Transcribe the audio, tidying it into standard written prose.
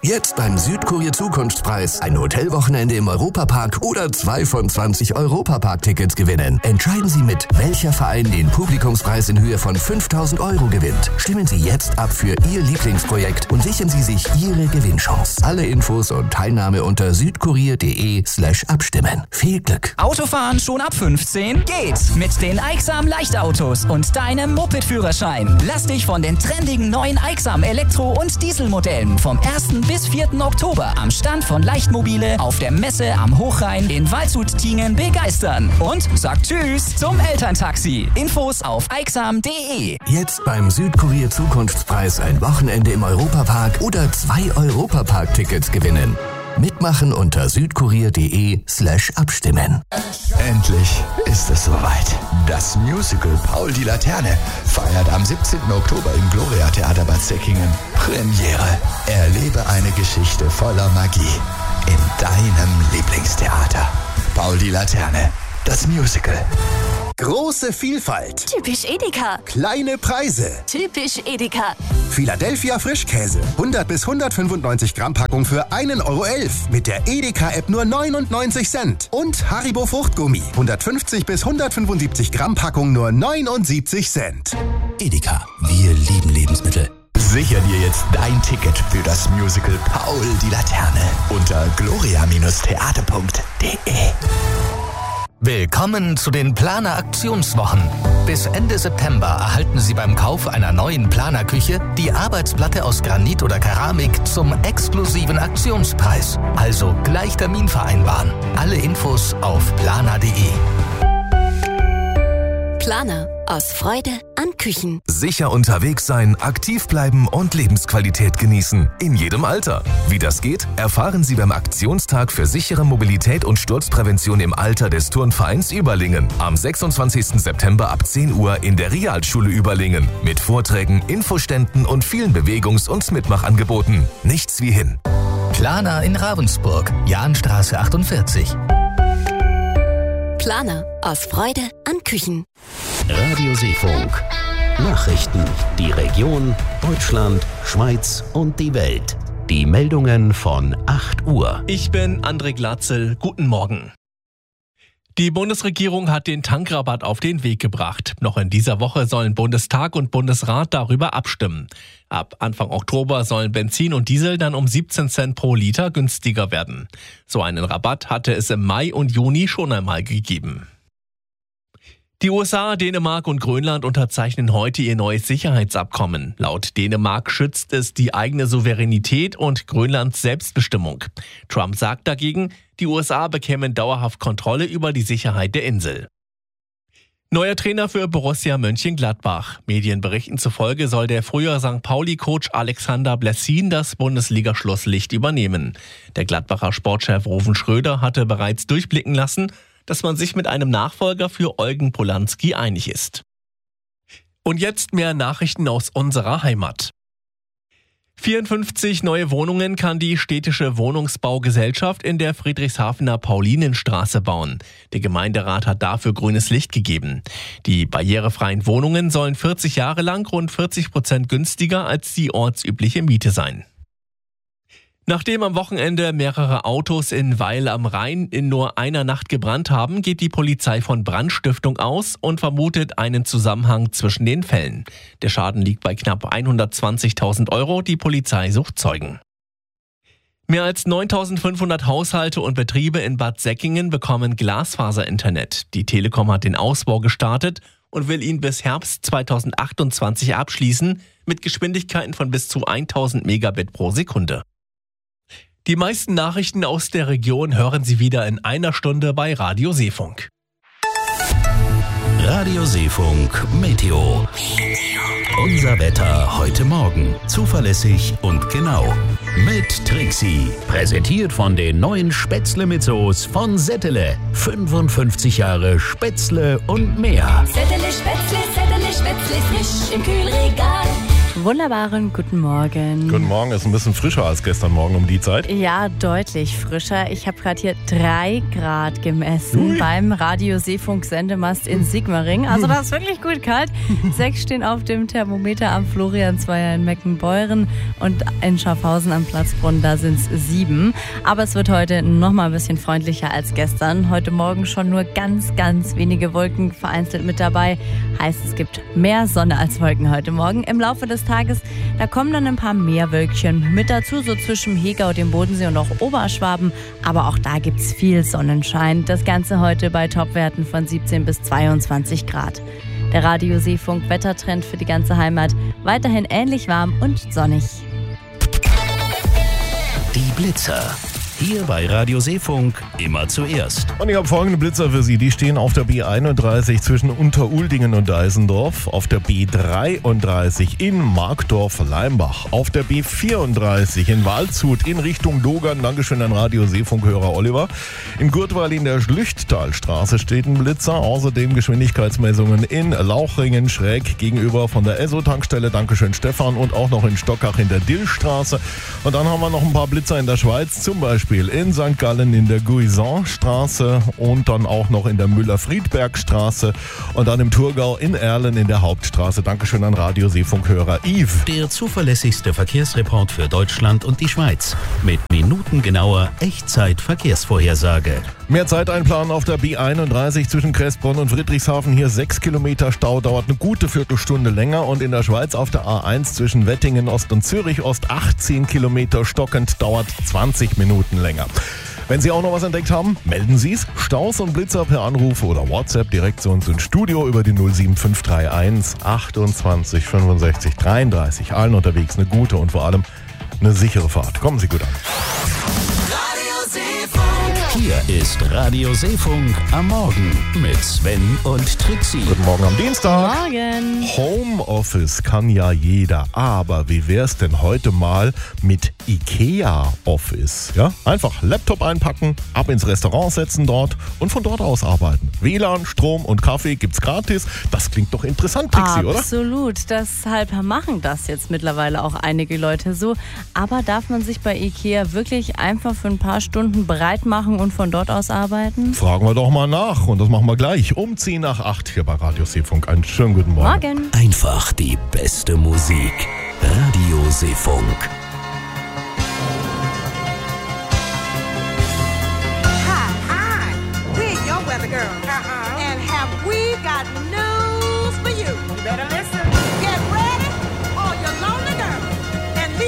Jetzt beim Südkurier Zukunftspreis ein Hotelwochenende im Europapark oder 2 von 20 Europapark-Tickets gewinnen. Entscheiden Sie mit, welcher Verein den Publikumspreis in Höhe von 5.000 € gewinnt. Stimmen Sie jetzt ab für Ihr Lieblingsprojekt und sichern Sie sich Ihre Gewinnchance. Alle Infos und Teilnahme unter südkurier.de/abstimmen. Viel Glück! Autofahren schon ab 15? Geht! Mit den Aixam Leichtautos und deinem Moped-Führerschein. Lass dich von den trendigen neuen Aixam Elektro- und Dieselmodellen vom 1. bis 4. Oktober am Stand von Leichtmobile auf der Messe am Hochrhein in Waldshut-Tiengen begeistern. Und sag Tschüss zum Elterntaxi. Infos auf aixam.de. Jetzt beim Südkurier Zukunftspreis ein Wochenende im Europapark oder 2 Europapark-Tickets gewinnen. Mitmachen unter südkurier.de/abstimmen. Endlich ist es soweit. Das Musical Paul die Laterne feiert am 17. Oktober im Gloria Theater Bad Säckingen Premiere. Erlebe eine Geschichte voller Magie in deinem Lieblingstheater. Paul die Laterne, das Musical. Große Vielfalt. Typisch Edeka. Kleine Preise. Typisch Edeka. Philadelphia Frischkäse. 100 bis 195 Gramm Packung für 1,11 € mit der Edeka-App nur 99 Cent. Und Haribo Fruchtgummi. 150 bis 175 Gramm Packung nur 79 Cent. Edeka, wir lieben Lebensmittel. Sicher dir jetzt dein Ticket für das Musical Paul die Laterne unter gloria-theater.de. Willkommen zu den Planer-Aktionswochen. Bis Ende September erhalten Sie beim Kauf einer neuen Planerküche die Arbeitsplatte aus Granit oder Keramik zum exklusiven Aktionspreis. Also gleich Termin vereinbaren. Alle Infos auf planer.de. Planer. Aus Freude an Küchen. Sicher unterwegs sein, aktiv bleiben und Lebensqualität genießen. In jedem Alter. Wie das geht, erfahren Sie beim Aktionstag für sichere Mobilität und Sturzprävention im Alter des Turnvereins Überlingen. Am 26. September ab 10 Uhr in der Realschule Überlingen. Mit Vorträgen, Infoständen und vielen Bewegungs- und Mitmachangeboten. Nichts wie hin. Planer in Ravensburg, Jahnstraße 48. Planer. Aus Freude an Küchen. Radio Seefunk. Nachrichten. Die Region, Deutschland, Schweiz und die Welt. Die Meldungen von 8 Uhr. Ich bin André Glatzel. Guten Morgen. Die Bundesregierung hat den Tankrabatt auf den Weg gebracht. Noch in dieser Woche sollen Bundestag und Bundesrat darüber abstimmen. Ab Anfang Oktober sollen Benzin und Diesel dann um 17 Cent pro Liter günstiger werden. So einen Rabatt hatte es im Mai und Juni schon einmal gegeben. Die USA, Dänemark und Grönland unterzeichnen heute ihr neues Sicherheitsabkommen. Laut Dänemark schützt es die eigene Souveränität und Grönlands Selbstbestimmung. Trump sagt dagegen, die USA bekämen dauerhaft Kontrolle über die Sicherheit der Insel. Neuer Trainer für Borussia Mönchengladbach. Medienberichten zufolge soll der frühere St. Pauli-Coach Alexander Blessin das Bundesliga-Schlusslicht übernehmen. Der Gladbacher Sportchef Ruven Schröder hatte bereits durchblicken lassen, dass man sich mit einem Nachfolger für Eugen Polanski einig ist. Und jetzt mehr Nachrichten aus unserer Heimat. 54 neue Wohnungen kann die städtische Wohnungsbaugesellschaft in der Friedrichshafener Paulinenstraße bauen. Der Gemeinderat hat dafür grünes Licht gegeben. Die barrierefreien Wohnungen sollen 40 Jahre lang rund 40% günstiger als die ortsübliche Miete sein. Nachdem am Wochenende mehrere Autos in Weil am Rhein in nur einer Nacht gebrannt haben, geht die Polizei von Brandstiftung aus und vermutet einen Zusammenhang zwischen den Fällen. Der Schaden liegt bei knapp 120.000 €. Die Polizei sucht Zeugen. Mehr als 9.500 Haushalte und Betriebe in Bad Säckingen bekommen Glasfaser-Internet. Die Telekom hat den Ausbau gestartet und will ihn bis Herbst 2028 abschließen mit Geschwindigkeiten von bis zu 1.000 Megabit pro Sekunde. Die meisten Nachrichten aus der Region hören Sie wieder in einer Stunde bei Radio Seefunk. Radio Seefunk Meteo. Unser Wetter heute Morgen. Zuverlässig und genau. Mit Trixie. Präsentiert von den neuen Spätzle mit Soße von Settele. 55 Jahre Spätzle und mehr. Settele Spätzle, frisch im Kühlregal. wunderbaren guten Morgen. Guten Morgen, ist ein bisschen frischer als gestern Morgen um die Zeit. Ja, deutlich frischer. Ich habe gerade hier 3 Grad gemessen beim Radio-Seefunk-Sendemast in Sigmaringen. Also das ist wirklich gut kalt. 6 stehen auf dem Thermometer am Florian-Zweier in Meckenbeuren und in Schaffhausen am Platzbrunn, da sind es 7. Aber es wird heute noch mal ein bisschen freundlicher als gestern. Heute Morgen schon nur ganz, ganz wenige Wolken vereinzelt mit dabei. Heißt, es gibt mehr Sonne als Wolken heute Morgen. Im Laufe des Tages, da kommen dann ein paar mehr Wölkchen mit dazu, so zwischen Hegau, dem Bodensee und auch Oberschwaben. Aber auch da gibt es viel Sonnenschein. Das Ganze heute bei Topwerten von 17 bis 22 Grad. Der Radio-Seefunk-Wettertrend für die ganze Heimat. Weiterhin ähnlich warm und sonnig. Die Blitzer. Hier bei Radio Seefunk immer zuerst. Und ich habe folgende Blitzer für Sie. Die stehen auf der B31 zwischen Unteruldingen und Deisendorf, auf der B33 in Markdorf-Leimbach, auf der B34 in Waldshut in Richtung Dogern. Dankeschön an Radio Seefunk-Hörer Oliver. In Gurtweiler in der Schlüchttalstraße steht ein Blitzer. Außerdem Geschwindigkeitsmessungen in Lauchringen schräg gegenüber von der Esso-Tankstelle. Dankeschön Stefan. Und auch noch in Stockach in der Dillstraße. Und dann haben wir noch ein paar Blitzer in der Schweiz, zum Beispiel in St. Gallen in der Guisanstraße und dann auch noch in der Müller-Friedberg-Straße und dann im Thurgau in Erlen in der Hauptstraße. Dankeschön an Radio Seefunk-Hörer Yves. Der zuverlässigste Verkehrsreport für Deutschland und die Schweiz. Mit minutengenauer Echtzeit-Verkehrsvorhersage. Mehr Zeit einplanen auf der B31 zwischen Kressbronn und Friedrichshafen. Hier 6 Kilometer Stau, dauert eine gute Viertelstunde länger. Und in der Schweiz auf der A1 zwischen Wettingen Ost und Zürich Ost 18 Kilometer stockend, dauert 20 Minuten länger. Wenn Sie auch noch was entdeckt haben, melden Sie es. Staus und Blitzer per Anruf oder WhatsApp direkt zu uns ins Studio über die 07531 28 65 33. Allen unterwegs eine gute und vor allem eine sichere Fahrt. Kommen Sie gut an. Hier ist Radio Seefunk am Morgen mit Sven und Trixie. Guten Morgen am Dienstag. Morgen. Homeoffice kann ja jeder, aber wie wär's denn heute mal mit IKEA-Office? Ja? Einfach Laptop einpacken, ab ins Restaurant setzen dort und von dort aus arbeiten. WLAN, Strom und Kaffee gibt's gratis. Das klingt doch interessant, Trixie, oder? Absolut. Deshalb machen das jetzt mittlerweile auch einige Leute so. Aber darf man sich bei IKEA wirklich einfach für ein paar Stunden bereit machen und von dort aus arbeiten? Fragen wir doch mal nach und das machen wir gleich. Um 10 nach 8 hier bei Radio Seefunk. Einen schönen guten Morgen. Morgen. Einfach die beste Musik. Radio Seefunk.